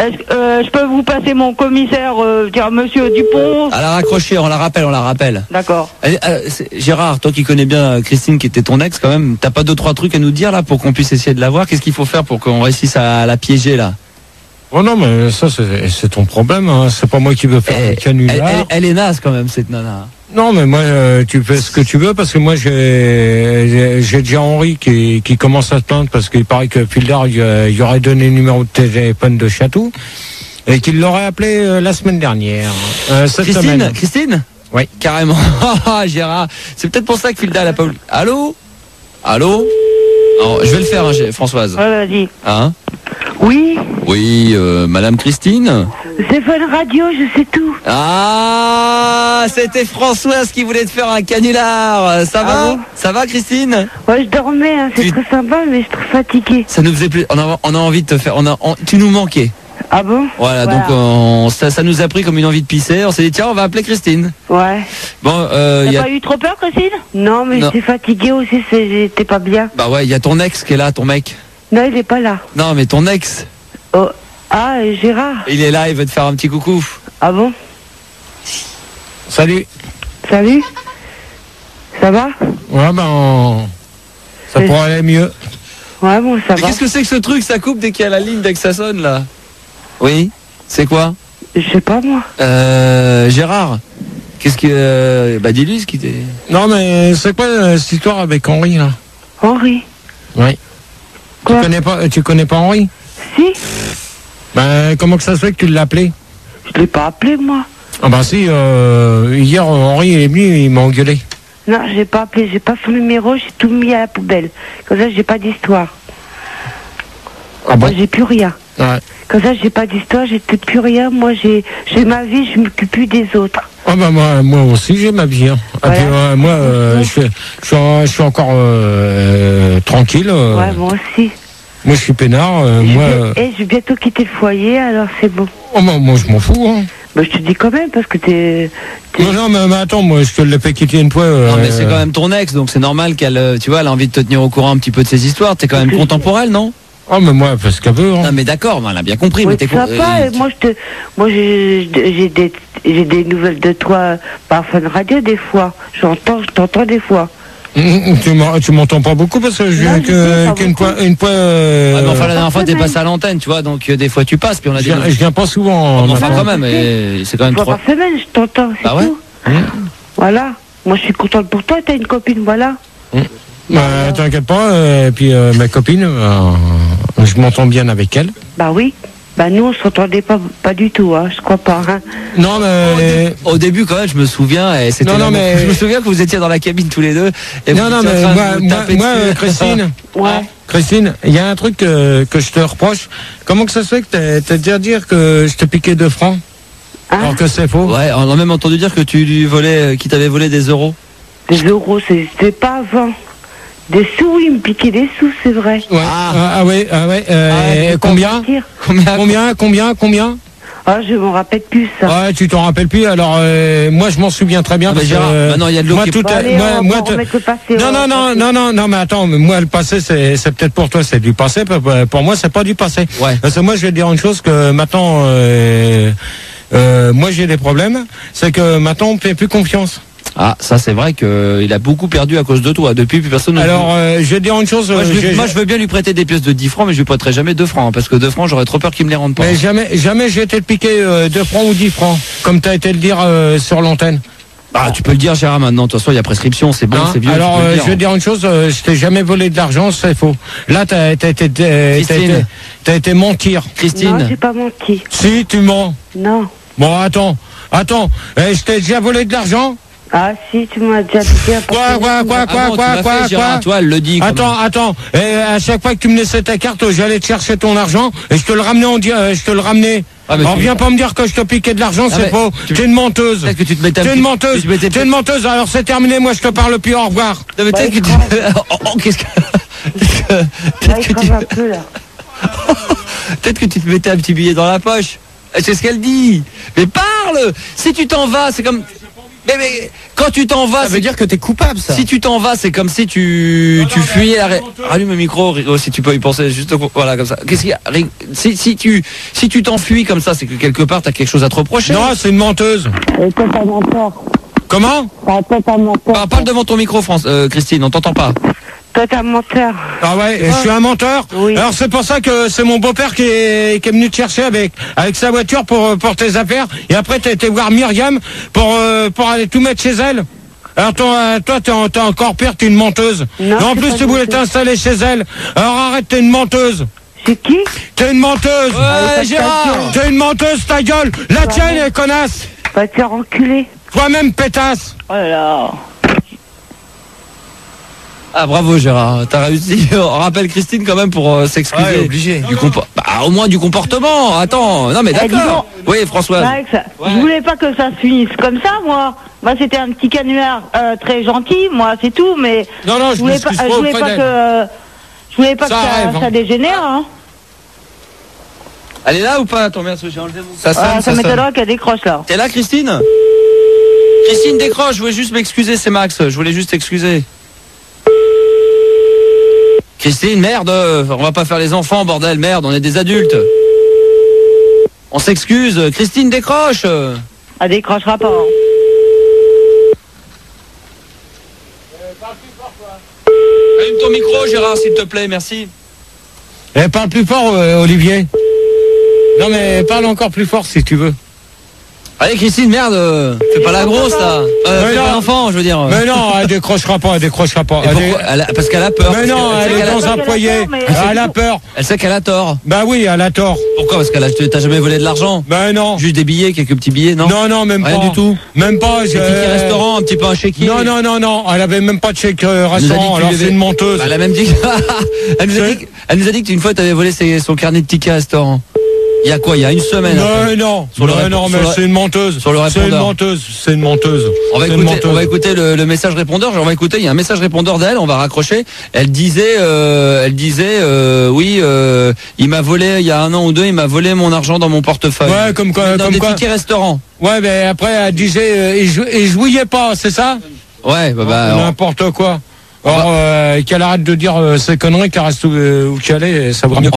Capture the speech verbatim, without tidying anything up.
Est-ce, euh, je peux vous passer mon commissaire, euh, dire Monsieur Dupont? Elle a raccroché, on la rappelle, on la rappelle. D'accord. Elle- elle- c'est- Gérard, toi qui connais bien Christine, qui était ton ex quand même, t'as pas deux trois trucs à nous dire là pour qu'on puisse essayer de la voir? Qu'est-ce qu'il faut faire pour qu'on réussisse à la piéger là? Oh non, mais ça, c'est, c'est ton problème. Hein. C'est pas moi qui veux faire elle, le canular. elle, elle, elle est naze quand même, cette nana. Non, mais moi, euh, tu fais ce que tu veux, parce que moi, j'ai, j'ai, j'ai déjà Henri qui, qui commence à se plaindre parce qu'il paraît que Fildar, il, il aurait donné le numéro de téléphone de Chatou et qu'il l'aurait appelé euh, la semaine dernière. Euh, cette Christine, semaine. Christine? Oui. Carrément. Gérard, c'est peut-être pour ça que Fildar a pas voulu. Allô? Allô? Alors, je vais le faire, hein, j'ai- Françoise. Ouais, vas-y. Hein? Oui, Oui, euh, Madame Christine? c'est Fun Radio, je sais tout. Ah, c'était Françoise qui voulait te faire un canular. Ça va? Ah bon? Ça va, Christine? Ouais, je dormais, hein, c'est Tu- très sympa, mais je suis trop fatiguée. Ça nous faisait plus. On a, on a envie de te faire. On a, on- tu nous manquais. Ah bon? Voilà, Voilà. donc on- ça, ça nous a pris comme une envie de pisser. On s'est dit tiens, on va appeler Christine. Ouais. Bon, euh, T'as y a, pas eu trop peur, Christine? Non, mais Non. j'étais fatiguée aussi, c'est- j'étais pas bien. bah ouais, il y a ton ex qui est là, ton mec. Non, il est pas là. Non, mais ton ex, Oh. Ah, et Gérard. il est là, il veut te faire un petit coucou. Ah bon? Salut. Salut. Ça va? Ouais, ben, on- ça C'est- pourrait aller mieux. Ouais, bon, ça Mais va. qu'est-ce que c'est que ce truc? Ça coupe dès qu'il y a la ligne, dès que ça sonne là. Oui. C'est quoi? Je sais pas, moi. Euh, Gérard. Qu'est-ce que, euh, bah dis-lui ce qui t'est. Non, mais c'est quoi euh, cette histoire avec Henri, là? Henri. Oui. Tu Quoi? connais pas, tu connais pas Henri? Si? Ben, comment que ça se fait que tu l'as appelé? Je l'ai pas appelé, moi. Ah ben si, euh, hier, Henri il est venu, il m'a engueulé. Non, j'ai pas appelé, j'ai pas son numéro, j'ai tout mis à la poubelle. Comme ça, j'ai pas d'histoire. Ah Moi, bon? j'ai plus rien. Ouais. Comme ça, j'ai pas d'histoire, j'ai plus rien. Moi, j'ai, j'ai ma vie, je m'occupe plus des autres. Ah ben moi, moi aussi j'ai ma vie. Hein. Ah, Voilà. puis, euh, moi, euh, je, suis- je, suis, en- je suis encore euh, tranquille. euh. Ouais, moi aussi. Moi je suis peinard. euh, Je moi, vais- euh, Et je vais bientôt quitter le foyer, alors c'est bon. oh, moi, moi, je m'en fous. Hein. Bah, je te dis quand même, parce que t'es... t'es- Non, non, mais, mais attends, moi je te l'ai fait quitter une fois. euh, Non, mais c'est quand même ton ex, donc c'est normal qu'elle, euh, tu vois, elle a envie de te tenir au courant un petit peu de ses histoires. T'es quand même content pour elle, non? Oh, mais moi, elle fait ce qu'elle veut. Hein. Non, mais d'accord, elle a bien compris. Ouais, mais t'es con- sympa, euh, et moi, je te... moi j'ai, j'ai, des... j'ai des nouvelles de toi par Fun Radio, des fois. J'entends, je t'entends des fois. Hum, Tu m'en- tu m'entends pas beaucoup parce que je Non, viens je sais, pas que- qu'une beaucoup. fois. Une fois euh, Ouais, mais enfin, la dernière fois, t'es semaine. passé à l'antenne, tu vois, donc euh, des fois tu passes, puis on a je, dit. viens, je viens pas souvent. Enfin, maintenant. quand même, et c'est quand même Une fois trois. par semaine, je t'entends, c'est Bah ouais. tout. Hum. Voilà. Moi, je suis contente pour toi, t'as une copine, voilà. Bah, t'inquiète pas, euh, et puis euh, ma copine, euh, je m'entends bien avec elle. Bah oui. Bah nous, on s'entendait pas, pas du tout, hein, je crois pas, hein. Non, mais. Au début, quand même, je me souviens, et c'était Non, non, la- mais- je me souviens que vous étiez dans la cabine tous les deux. Et Non, vous non, étiez en mais train de moi, vous moi, taper moi, dessus. euh, Christine, Ouais. Christine, il y a un truc que, que je te reproche. Comment que ça se fait que t'as t'as déjà dire que je te piquais deux francs Hein? alors que c'est faux? Ouais, on a même entendu dire que tu lui volais, qu'il t'avait volé des euros. Des euros, c'est- c'était pas avant. Des sous, il me piquait des sous, c'est vrai. Ouais. Ah. Ah, ah ouais, ah ouais. euh, Ah, je vais pas combien mentir. Combien Combien Combien Combien Ah, je m'en rappelle plus, ça. Ouais, tu t'en rappelles plus. Alors euh, moi, je m'en souviens très bien. Ah, mais parce que, Gérard, euh, maintenant, il y a de l'eau moi, qui- tout Bon, est- allez, moi, on va moi, pas te- remettre le passé, Non, on va non, non, passer. non, non, non, mais attends, mais moi, le passé, c'est c'est peut-être pour toi, c'est du passé. Pour pour moi, c'est pas du passé. Ouais. Parce que moi, je vais te dire une chose que maintenant, euh, euh, moi, j'ai des problèmes. C'est que maintenant, on ne fait plus confiance. Ah, ça c'est vrai qu'il a beaucoup perdu à cause de toi. Depuis, plus personne ne. Alors, euh, je vais te dire une chose. moi, je, euh, lui- j'ai- moi, je veux bien lui prêter des pièces de dix francs, mais je lui prêterai jamais deux francs, hein, parce que deux francs, j'aurais trop peur qu'il me les rende pas. Mais jamais, jamais j'ai été piqué euh, deux francs ou dix francs, comme tu as été le dire euh, sur l'antenne. Ah, tu peux le dire, Gérard, maintenant. De toute façon, il y a prescription, c'est bon, Hein c'est vieux. Alors, tu peux le euh, dire. je vais te dire une chose, euh, je t'ai jamais volé de l'argent, c'est faux. Là, t'as as, été, t'as Christine. été, t'as été mentir. Non, Christine. j'ai pas menti. Si, tu mens. Non. Bon, attends, attends, eh, je t'ai déjà volé de l'argent? Ah, si, tu m'as déjà piqué un Quoi, quoi, quoi, Ah quoi, bon, tu quoi, l'as quoi, fait, Gérard, quoi? tu vois, elle le dit. quand Attends, même. attends, et à chaque fois que tu me laissais ta carte, j'allais te chercher ton argent et je te le ramenais, on dit, euh, je te le ramenais. Ah, mais Alors, tu- viens pas me dire que je te piquais de l'argent, Ah, c'est mais faux. tu- T'es une menteuse. Peut-être que tu te mettais un T'es petit- une menteuse. tu te mettais- T'es une menteuse. Alors c'est terminé. Moi, je te parle plus. Au revoir. Non, mais Bah, peut-être que il tu. Oh, oh, qu'est-ce que. Là, Peut-être il que tu. crame un peu, là. Peut-être que tu te mettais un petit billet dans la poche. C'est ce qu'elle dit. Mais parle. Si tu t'en vas, c'est comme. Mais, mais quand tu t'en vas, Ça veut dire que t'es coupable, ça. si tu t'en vas, c'est comme si tu Non, tu non, fuyais. mais La... c'est honteux. Rallume le micro, Rigo, si tu peux y penser. Juste voilà comme ça. Qu'est-ce qu'il y a Rig- Si si tu si tu t'enfuis comme ça, c'est que quelque part t'as quelque chose à te reprocher. Non, c'est une menteuse. Et toi, t'as menteur. Comment? Toi, t'as menteur. Bah, parle devant ton micro, France, euh, Christine. On t'entend pas. Toi, t'as menteur. Ah ouais, et je suis un menteur. Oui. Alors c'est pour ça que c'est mon beau-père qui est, qui est venu te chercher avec avec sa voiture pour pour tes affaires. Et après t'as été voir Myriam pour euh, pour aller tout mettre chez elle. Alors toi, euh, toi t'es, en- t'es encore pire, t'es une menteuse. Non, Et en c'est plus pas tu une voulais menteuse. t'installer chez elle. Alors arrête, t'es une menteuse. C'est qui? T'es une menteuse. Ouais, Gérard. T'es une menteuse, ta gueule. La tienne, elle connasse. Va te faire enculer. Toi-même, pétasse. Oh là là. Ah bravo Gérard, t'as réussi. On rappelle Christine quand même pour euh, s'excuser. Ouais, obligé. Du compo- bah, au moins du comportement. Attends, non mais Eh, dis d'accord. Oui Françoise. Max, Ouais. je voulais pas que ça se finisse comme ça, moi. Moi, c'était un petit canular euh, très gentil, moi, c'est tout, mais Non, non, je je voulais pas, m'excuse je pas voulais auprès pas d'elle. que, euh, je voulais pas Ça que ça, arrive, hein. ça dégénère, hein. Elle est là ou pas? Attends merde, j'ai enlevé mon. Ça sonne, Ah, ça ça sonne. m'étonnerait qu'elle décroche là. T'es là Christine? Christine décroche, je voulais juste m'excuser, c'est Max, je voulais juste t'excuser. Christine, merde, euh, on va pas faire les enfants, bordel, merde, on est des adultes. On s'excuse, Christine décroche. Elle décrochera pas. Hein. Allume ton micro Gérard s'il te plaît, merci. Eh, parle plus fort, euh, Olivier. Non mais parle encore plus fort si tu veux. Allez Christine, merde, euh, fais pas la grosse là. Euh, Mais fais non. pas l'enfant, je veux dire. Mais non, elle décrochera pas, elle décrochera pas. Et Elle pourquoi est- Elle a- Parce qu'elle a peur. Mais parce non, qu'elle- elle sait est qu'elle a- dans un qu'elle a foyer. peur, mais- Elle a peur. Elle sait qu'elle a tort. Bah oui, elle a tort. Pourquoi? Parce qu'elle a t'as jamais volé de l'argent. Ben non. Juste des billets, quelques petits billets, non? Non, non, même Rien pas. du tout. Même pas. Des je- tickets restaurant, un petit peu un chéquier. Non, non, non, non. Elle avait même pas de chèque euh, Elle nous a dit restaurant. que tu Alors lui c'est avais- une menteuse. Bah, elle a même dit. elle, nous a dit que- elle nous a dit qu'une fois tu avais volé ses- son carnet de tickets restaurant. Il y a quoi? Il y a une semaine. après. Non, non. Sur le non, répond- non, mais sur le- c'est une menteuse. sur le C'est une répondeur. menteuse. C'est une menteuse. On va C'est une écouter, menteuse. on va écouter le, le message répondeur. On va écouter. Il y a un message répondeur d'elle. On va raccrocher. Elle disait, euh, elle disait, euh, oui, euh, il m'a volé il y a un an ou deux. Il m'a volé mon argent dans mon portefeuille. Ouais, comme quoi- Dans comme des quoi. tickets restaurant. Ouais, mais après elle disait, euh, et, jou- et jouiez pas, c'est ça? Ouais, bah, bah, on- N'importe quoi. Alors, va- euh, qu'elle arrête de dire euh, ces conneries, qu'elle reste où, euh, où qu'elle est, et ça va mieux.